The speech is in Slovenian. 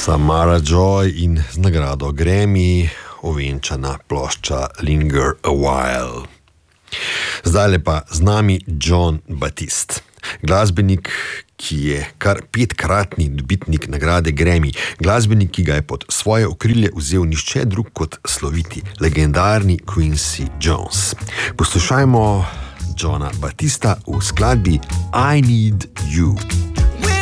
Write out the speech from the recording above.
Samara Joy in z nagrado Grammy ovenčana plošča Linger a While. Zdaj pa z nami Jon Batiste, glasbenik, ki je kar 5-kratni dobitnik nagrade Grammy, glasbenik, ki ga je pod svoje okrilje vzel nihče drug kot sloviti, legendarni Quincy Jones. Poslušajmo Jona Batista v skladbi I Need You.